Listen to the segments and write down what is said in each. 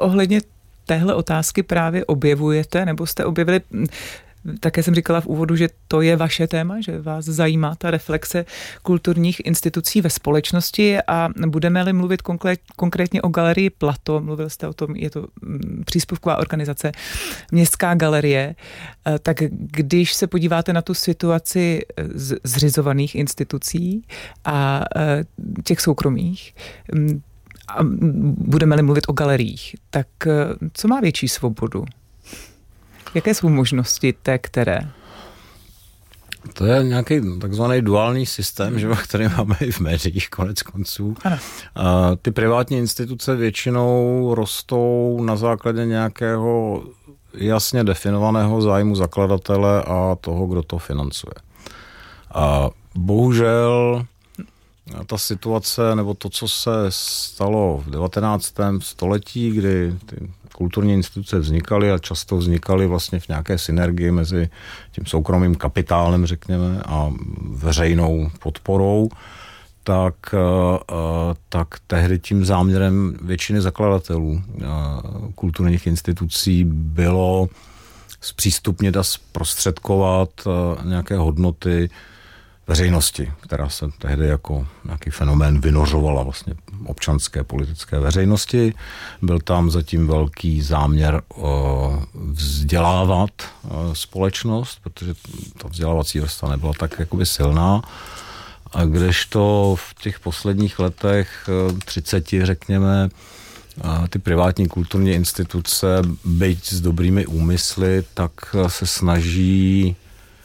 ohledně téhle otázky právě objevujete, nebo jste objevili, také jsem říkala v úvodu, že to je vaše téma, že vás zajímá ta reflexe kulturních institucí ve společnosti a budeme-li mluvit konkrétně o galerii Plato, mluvil jste o tom, je to příspěvková organizace Městská galerie, tak když se podíváte na tu situaci zřizovaných institucí a těch soukromých, a budeme-li mluvit o galeriích, tak co má větší svobodu? Jaké jsou možnosti té, které? To je nějaký takzvaný duální systém, že, který máme i v médiích konec konců. Ano. Ty privátní instituce většinou rostou na základě nějakého jasně definovaného zájmu zakladatele a toho, kdo to financuje. A bohužel ta situace, nebo to, co se stalo v 19. století, kdy ty kulturní instituce vznikaly a často vznikaly vlastně v nějaké synergii mezi tím soukromým kapitálem, řekněme, a veřejnou podporou, tak tehdy tím záměrem většiny zakladatelů kulturních institucí bylo zpřístupnit a zprostředkovat nějaké hodnoty veřejnosti, která se tehdy jako nějaký fenomén vynořovala vlastně občanské politické veřejnosti. Byl tam zatím velký záměr vzdělávat společnost, protože ta vzdělávací vrstva nebyla tak jakoby silná. A kdežto v těch posledních letech 30, řekněme, ty privátní kulturní instituce, byť s dobrými úmysly, tak se snaží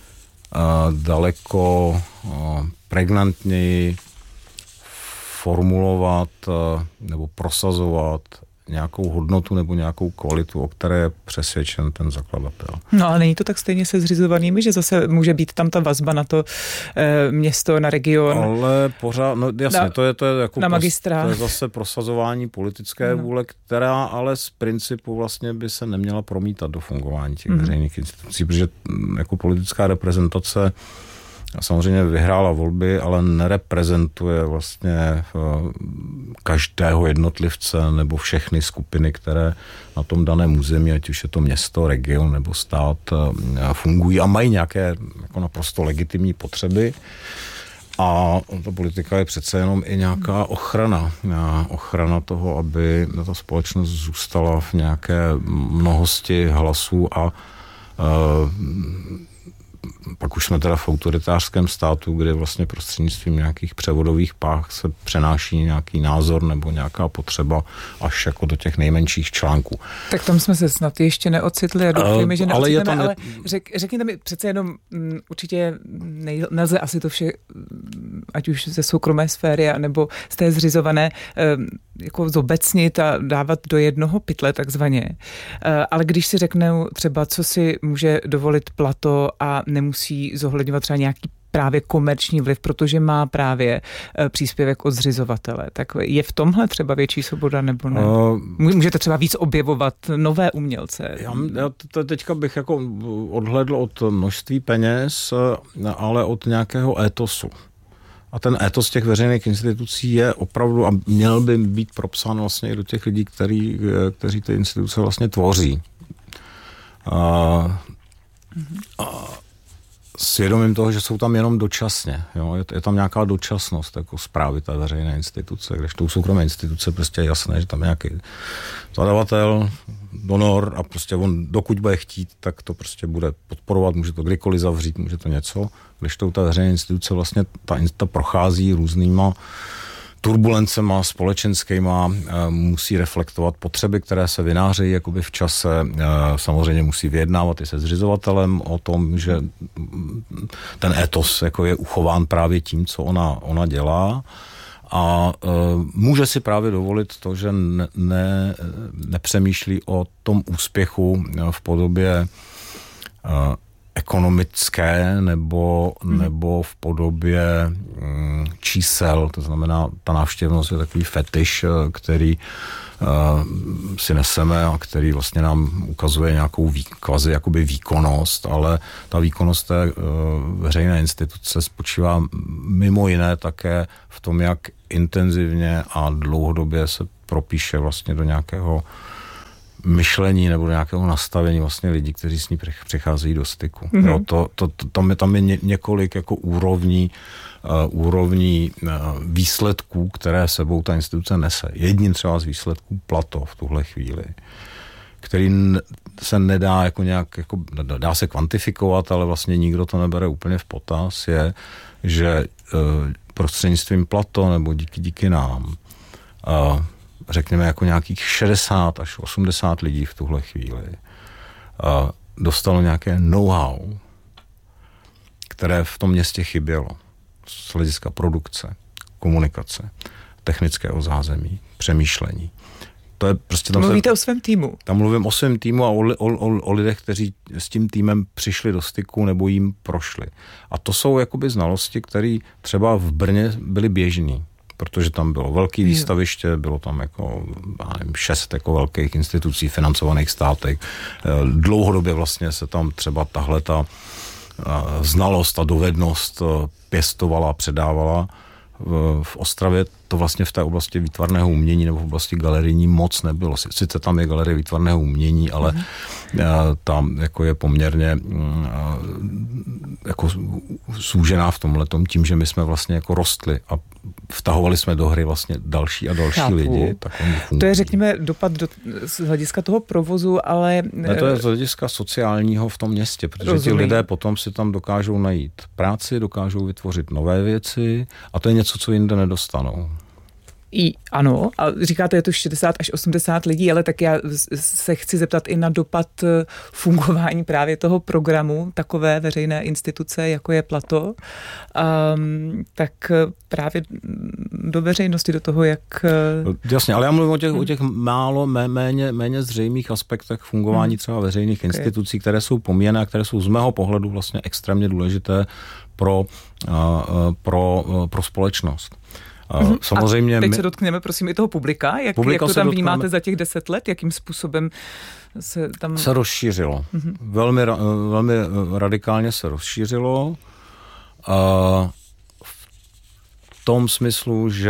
daleko pregnantněji formulovat nebo prosazovat nějakou hodnotu nebo nějakou kvalitu, o které je přesvědčen ten zakladatel. No ale není to tak stejně se zřizovanými, že zase může být tam ta vazba na to město, na region. Ale pořád, no jasně, to je jako na magistrát. To je zase prosazování politické vůle, která ale z principu vlastně by se neměla promítat do fungování těch veřejných institucí, protože jako politická reprezentace samozřejmě vyhrála volby, ale nereprezentuje vlastně každého jednotlivce nebo všechny skupiny, které na tom daném území, ať už je to město, region nebo stát, fungují a mají nějaké jako naprosto legitimní potřeby. A ta politika je přece jenom i nějaká ochrana toho, aby ta společnost zůstala v nějaké mnohosti hlasů a pak už jsme teda v autoritářském státu, kde vlastně prostřednictvím nějakých převodových páh se přenáší nějaký názor nebo nějaká potřeba až jako do těch nejmenších článků. Tak tam jsme se snad ještě neocitli a doufujeme, že neocitneme, ale řekněte mi přece jenom určitě nelze asi to vše, ať už ze soukromé sféry nebo z té zřizované, jako zobecnit a dávat do jednoho pytle takzvaně. Ale když si řeknou třeba, co si může dovolit Plato a nemusí zohledňovat třeba nějaký právě komerční vliv, protože má právě příspěvek od zřizovatele. Tak je v tomhle třeba větší svoboda nebo ne? Můžete třeba víc objevovat nové umělce? Já teďka bych jako odhlédl od množství peněz, ale od nějakého étosu. A ten étos těch veřejných institucí je opravdu, a měl by být propsán vlastně i do těch lidí, kteří ty instituce vlastně tvoří. Svědomím toho, že jsou tam jenom dočasně. Jo? Je tam nějaká dočasnost jako správy té veřejné instituce, když to soukromé instituce prostě je jasné, že tam je nějaký zadavatel, donor a prostě on dokud bude chtít, tak to prostě bude podporovat, může to kdykoliv zavřít, může to něco. Když to ta veřejná instituce vlastně ta prochází různýma turbulencema společenskýma, musí reflektovat potřeby, které se vynářejí jakoby v čase. Samozřejmě musí vyjednávat i se zřizovatelem o tom, že ten étos jako je uchován právě tím, co ona dělá. A může si právě dovolit to, že nepřemýšlí o tom úspěchu v podobě ekonomické nebo v podobě čísel, to znamená, ta návštěvnost je takový fetiš, který si neseme a který vlastně nám ukazuje nějakou kvazi jakoby výkonnost, ale ta výkonnost té veřejné instituce spočívá mimo jiné také v tom, jak intenzivně a dlouhodobě se propíše vlastně do nějakého myšlení nebo do nějakého nastavení vlastně lidí, kteří s ní přicházejí do styku. Jo, tam je několik jako úrovní výsledků, které sebou ta instituce nese. Jedním třeba z výsledků Plato v tuhle chvíli, který se nedá jako nějak, jako, dá se kvantifikovat, ale vlastně nikdo to nebere úplně v potaz, je, že prostřednictvím Plato nebo díky nám, řekněme jako nějakých 60 až 80 lidí v tuhle chvíli dostalo nějaké know-how, které v tom městě chybělo. Z hlediska produkce, komunikace, technického zázemí, přemýšlení. To je prostě tam mluvíte o svém týmu. Tam mluvím o svém týmu a o lidech, kteří s tím týmem přišli do styku nebo jim prošli. A to jsou jakoby znalosti, které třeba v Brně byly běžný, protože tam bylo velké výstaviště, bylo tam jako 6 jako velkých institucí financovaných státek. Dlouhodobě vlastně se tam třeba tahle ta znalost a dovednost pěstovala a předávala. V Ostravě to vlastně v té oblasti výtvarného umění nebo v oblasti galerijní moc nebylo. Sice tam je galerie výtvarného umění, ale tam jako je poměrně jako zúžená v tomhletom tím, že my jsme vlastně jako rostli a vtahovali jsme do hry vlastně další a další lidi. Tak to je, řekněme, dopad z hlediska toho provozu, ale... Ne, to je z hlediska sociálního v tom městě, protože ti lidé potom si tam dokážou najít práci, dokážou vytvořit nové věci a to je něco, co jinde nedostanou. Ano, a říkáte, je to 60 až 80 lidí, ale tak já se chci zeptat i na dopad fungování právě toho programu takové veřejné instituce, jako je Plato, tak právě do veřejnosti, do toho, jak... Jasně, ale já mluvím o těch málo, méně zřejmých aspektech fungování třeba veřejných institucí, které jsou pomíjené a které jsou z mého pohledu vlastně extrémně důležité pro společnost. Samozřejmě a teď se dotkneme, prosím, i toho publika. Jak to tam vnímáte za těch 10 let? Jakým způsobem se tam... Se rozšířilo. Velmi radikálně se rozšířilo. V tom smyslu, že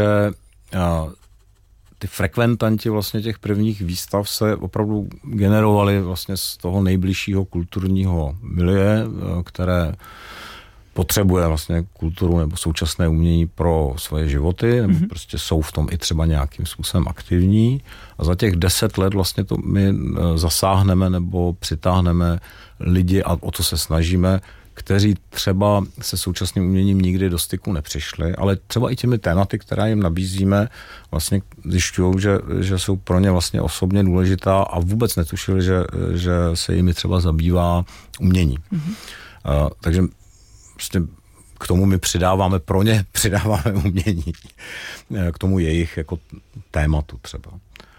ty frekventanti vlastně těch prvních výstav se opravdu generovali vlastně z toho nejbližšího kulturního milie, které potřebuje vlastně kulturu nebo současné umění pro svoje životy, nebo prostě jsou v tom i třeba nějakým způsobem aktivní. A za těch 10 let vlastně to my zasáhneme nebo přitáhneme lidi, a o to se snažíme, kteří třeba se současným uměním nikdy do styku nepřišli, ale třeba i těmi tématy, která jim nabízíme, vlastně zjišťují, že jsou pro ně vlastně osobně důležitá a vůbec netušili, že se jimi třeba zabývá umění. Takže prostě k tomu my přidáváme umění, k tomu jejich jako tématu třeba.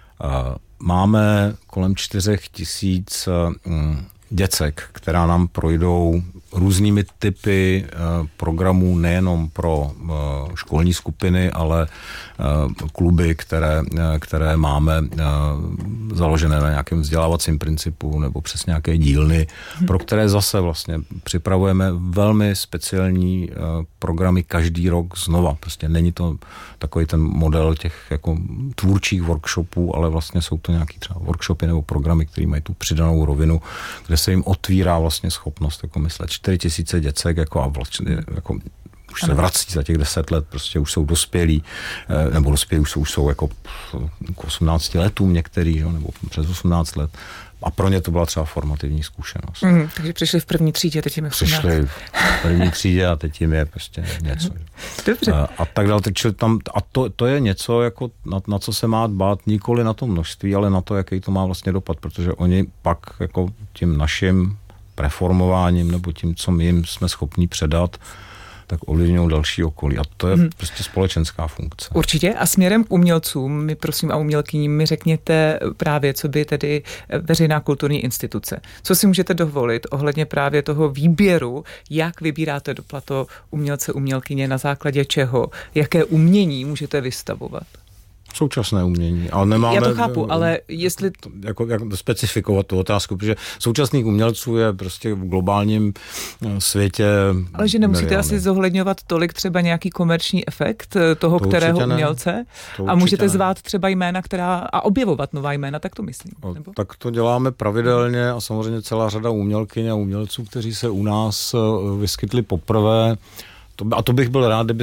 Máme kolem 4 000 děcek, která nám projdou různými typy programů nejenom pro školní skupiny, ale kluby, které máme založené na nějakém vzdělávacím principu nebo přes nějaké dílny, pro které zase vlastně připravujeme velmi speciální programy každý rok znova. Prostě není to takový ten model těch jako tvůrčích workshopů, ale vlastně jsou to nějaký třeba workshopy nebo programy, které mají tu přidanou rovinu, kde se jim otvírá vlastně schopnost jako myslet. 4 000 děcek jako a vlastně jako už se vrací za těch 10 let, prostě už jsou dospělí, nebo dospělí už jsou jako k 18 letům některý, jo, nebo přes 18 let. A pro ně to byla třeba formativní zkušenost. Takže přišli v první třídě, teď jim je 18. Přišli v první třídě a teď jim je prostě něco. Dobře. A tak dále. A to je něco, jako na co se má dbát, nikoli na to množství, ale na to, jaký to má vlastně dopad, protože oni pak jako tím naším preformováním nebo tím, co my jim jsme schopni předat, tak ovlivňují další okolí. A to je prostě společenská funkce. Určitě. A směrem k umělcům, mi prosím a umělkyním, mi řekněte právě, co by tedy veřejná kulturní instituce. Co si můžete dovolit ohledně právě toho výběru, jak vybíráte do Plato umělce, umělkyně, na základě čeho, jaké umění můžete vystavovat? Současné umění. Ale nemáme, já to chápu, ale jestli... Jak specifikovat tu otázku, protože současných umělců je prostě v globálním světě... Ale že nemusíte asi zohledňovat tolik třeba nějaký komerční efekt toho, kterého umělce a můžete zvát třeba jména, a objevovat nová jména, tak to myslím. Nebo? Tak to děláme pravidelně a samozřejmě celá řada umělkyň a umělců, kteří se u nás vyskytli poprvé. A to bych byl rád, kdyby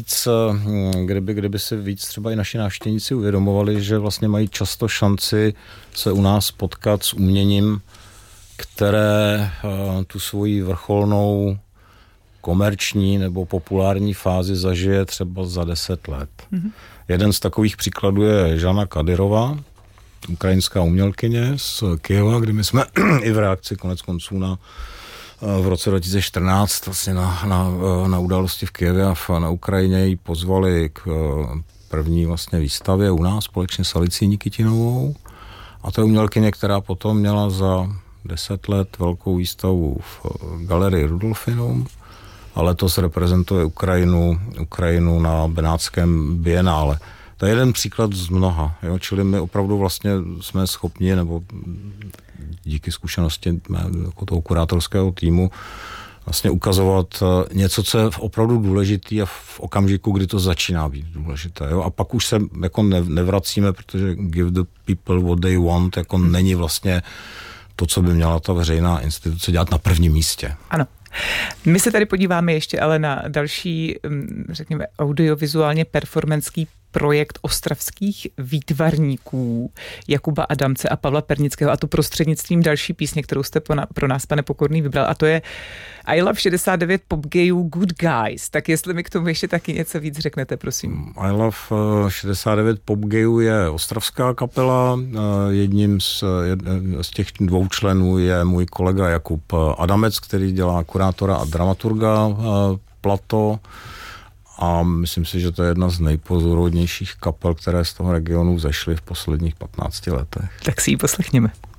se víc třeba i naši návštěvníci uvědomovali, že vlastně mají často šanci se u nás potkat s uměním, které tu svoji vrcholnou komerční nebo populární fázi zažije třeba za 10 let. Mm-hmm. Jeden z takových příkladů je Žana Kadyrová, ukrajinská umělkyně z Kyjeva, kdy my jsme i v reakci konec konců v roce 2014 vlastně na události v Kyjevě a na Ukrajině ji pozvali k první vlastně výstavě u nás společně s Alicí Nikitinovou. A to je umělkyně, která potom měla za 10 let velkou výstavu v galerii Rudolfinum a letos reprezentuje Ukrajinu na Benátském bienále. To je jeden příklad z mnoha, jo? Čili my opravdu vlastně jsme schopni, nebo díky zkušenosti jako toho kurátorského týmu, vlastně ukazovat něco, co je opravdu důležitý a v okamžiku, kdy to začíná být důležité. Jo? A pak už se jako nevracíme, protože give the people what they want jako není vlastně to, co by měla ta veřejná instituce dělat na prvním místě. Ano. My se tady podíváme ještě ale na další, řekněme, audiovizuálně performanský projekt ostravských výtvarníků Jakuba Adamce a Pavla Pernického, a to prostřednictvím další písně, kterou jste pro nás, pane Pokorný, vybral, a to je I Love 69 Pop Gayů Good Guys. Tak jestli mi k tomu ještě taky něco víc řeknete, prosím. I Love 69 Pop Gayů je ostravská kapela. Jedním z těch 2 členů je můj kolega Jakub Adamec, který dělá kurátora a dramaturga Plato. A myslím si, že to je jedna z nejpozoruhodnějších kapel, které z toho regionu zešly v posledních 15 letech. Tak si ji poslechněme.